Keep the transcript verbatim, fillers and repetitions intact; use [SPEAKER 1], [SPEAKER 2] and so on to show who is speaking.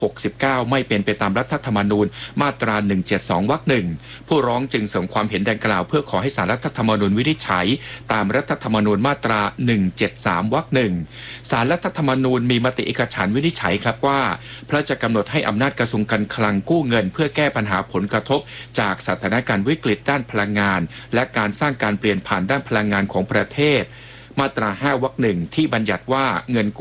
[SPEAKER 1] หกสิบเก้าไม่เป็นไปตามรัฐธรรมนูญมาตราหนึ่งเจ็ดสองวรรคหนึ่งผู้ร้องจึงส่งความเห็นดังกล่าวเพื่อขอให้ศาลรัฐธรรมนูญวินิจฉัยตามรัฐธรรมนูญมาตราหนึ่งเจ็ดสามวรรคหนึ่งศาลรัฐธรรมนูญมีมติเอกฉันท์วินิจฉัยครับว่าพระจะกำหนดให้อำนาจกระทรวงการคลังกู้เงินเพื่อแก้ปัญหาผลกระทบจากสถานการณ์วิกฤตด้านพลังงานและการสร้างการเปลี่ยนผ่านด้านพลังงานของประเทศมาตราห้าวรรคหนึ่งที่บัญญัติว่าเงิน